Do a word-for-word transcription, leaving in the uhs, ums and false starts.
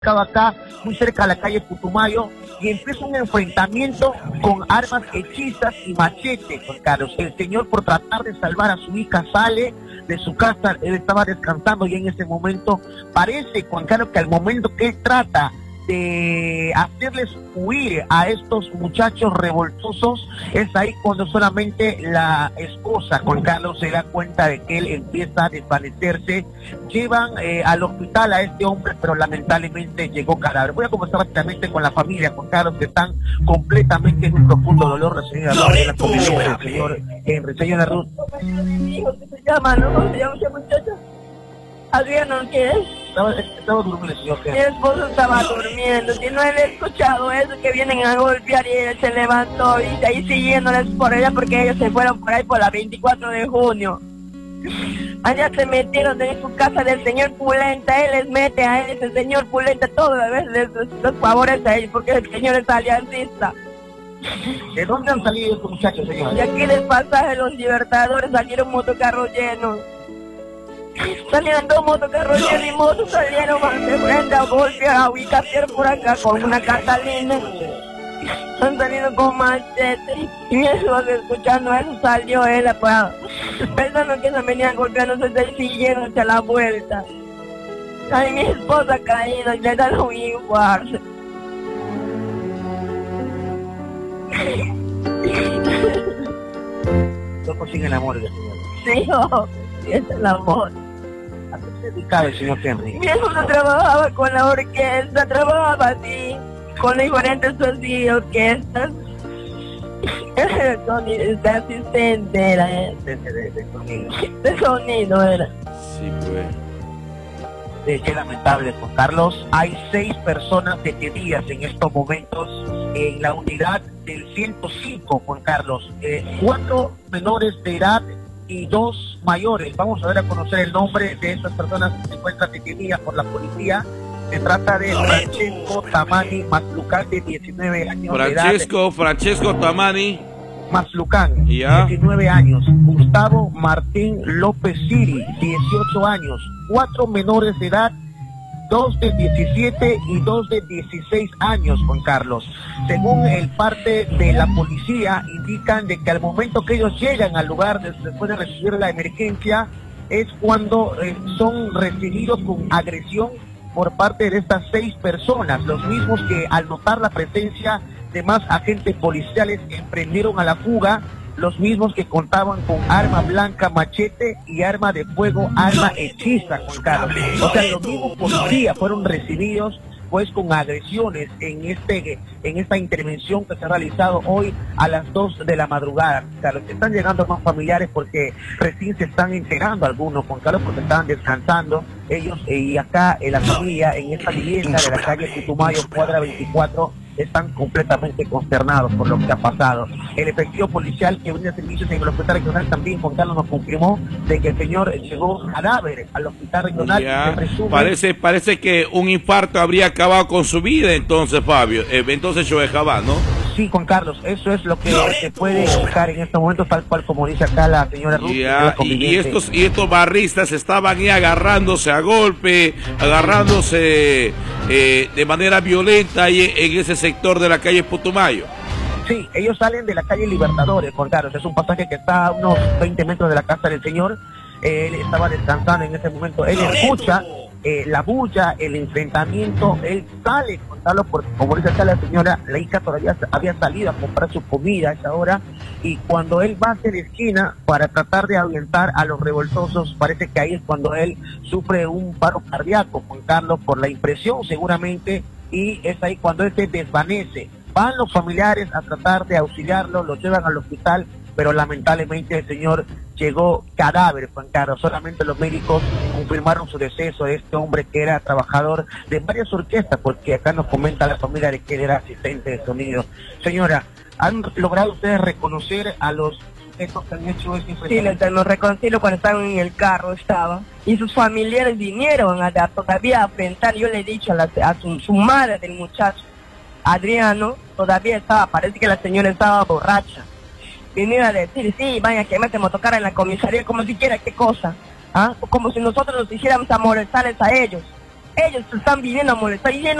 acá, muy cerca de la calle Putumayo, y empieza un enfrentamiento con armas hechizas y machete, Juan Carlos. El señor, por tratar de salvar a su hija, sale de su casa. Él estaba descansando y en ese momento parece, Juan Carlos, que al momento que él trata de hacerles huir a estos muchachos revoltosos, es ahí cuando solamente la esposa, Juan Carlos, se da cuenta de que él empieza a desvanecerse. Llevan eh, al hospital a este hombre, pero lamentablemente llegó cadáver. Voy a conversar rápidamente con la familia, Juan Carlos, que están completamente en un profundo dolor. La señora Ruth, la convivencia del señor Henry. Señora Ruth. Mi hijo que se llama, ¿no? ¿Cómo se llama ese muchacho? Adriano, ¿qué es? Estaba, estaba durmiendo el señor Henry. Mi esposo estaba durmiendo. Si no, él ha escuchado eso, que vienen a golpear, y él se levantó y está ahí siguiéndoles por ella, porque ellos se fueron por ahí por la veinticuatro de junio. Allá se metieron en su casa del señor Pulenta. Él les mete a él, ese señor Pulenta, todo a veces les, les favorece a ellos, porque el señor es aliancista. ¿De dónde han salido estos muchachos, señor? Y aquí del pasaje Los Libertadores salieron motocarros llenos. Salieron dos motocarros llenos y motos salieron de frente a golpear, a ubicación por acá con una Catalina. Han salido con machete y mi esposo, escuchando eso, salió él apagado, pensando que se venían golpeando desde siguieron hacia la vuelta. Ay, mi esposa ha caído y le dan un infarto. No consigue el amor, señor. Sí, oh, es el amor. ¿A qué se dedicaba el señor Henry? Mi esposa trabajaba con la orquesta, trabajaba así, con diferentes así, orquestas. De asistente era él. De, de, de, de sonido. De sonido era. Sí, pues. Eh, qué lamentable, Juan Carlos. Hay seis personas detenidas en estos momentos en la unidad del ciento cinco, Juan Carlos. Eh, cuatro menores de edad y dos mayores. Vamos a ver a conocer el nombre de esas personas que se encuentran detenidas por la policía. Se trata de Francesco Tamani Maslucán, de diecinueve años Francesco, de edad. Francesco Tamani. Maslucán, Ya. diecinueve años. Gustavo Martín López Siri, dieciocho años. Cuatro menores de edad, dos de diecisiete y dos de dieciséis años, Juan Carlos. Según el parte de la policía, indican de que al momento que ellos llegan al lugar después de recibir la emergencia, es cuando eh, son recibidos con agresión por parte de estas seis personas, los mismos que al notar la presencia de más agentes policiales emprendieron a la fuga, los mismos que contaban con arma blanca, machete y arma de fuego, arma hechiza, Juan Carlos. O sea, los mismos policías fueron recibidos pues con agresiones en este en esta intervención que se ha realizado hoy a las dos de la madrugada. Carlos, están llegando más familiares porque recién se están enterando algunos, Juan Carlos, porque estaban descansando ellos, eh, y acá en la familia, en esta vivienda de la calle Putumayo, cuadra veinticuatro, están completamente consternados por lo que ha pasado. El efectivo policial que brinda servicios en el hospital regional también, Juan Carlos, nos confirmó de que el señor llegó cadáver al hospital regional. Ya. Presume... Parece, parece que un infarto habría acabado con su vida entonces, Fabio. Eh, entonces Joe Jabá, ¿no? Sí, Juan Carlos, eso es lo que se puede buscar en estos momentos, tal cual como dice acá la señora Ruth. Ya. Y, y estos y estos barristas estaban ahí agarrándose a golpe, agarrándose eh, de manera violenta ahí en ese sector de la calle Putumayo. Sí, ellos salen de la calle Libertadores, Juan Carlos, es un pasaje que está a unos veinte metros de la casa del señor. Eh, él estaba descansando en ese momento, él escucha eh, la bulla, el enfrentamiento, él sale, Juan Carlos, porque como dice acá la señora, la hija todavía había salido a comprar su comida a esa hora, y cuando él va hacia la esquina para tratar de ahuyentar a los revoltosos, parece que ahí es cuando él sufre un paro cardíaco, Juan Carlos, por la impresión seguramente, y es ahí cuando él se desvanece. Van los familiares a tratar de auxiliarlo, lo llevan al hospital, pero lamentablemente el señor llegó cadáver, Juan Carlos. Solamente los médicos confirmaron su deceso de este hombre que era trabajador de varias orquestas, porque acá nos comenta la familia de que él era asistente de sonido. Señora, ¿han logrado ustedes reconocer a los sujetos que han hecho este enfrentamiento? Sí, los reconcilio cuando estaban en el carro, estaba. Y sus familiares vinieron a, a todavía a enfrentar. Yo le he dicho a, la, a su, su madre del muchacho, Adriano, todavía estaba, parece que la señora estaba borracha. Vinieron a decir, sí, vaya que mete motocar en la comisaría, como si quiera qué cosa, ¿ah? Como si nosotros nos hiciéramos amorezarles a ellos. Ellos están viniendo a molestar y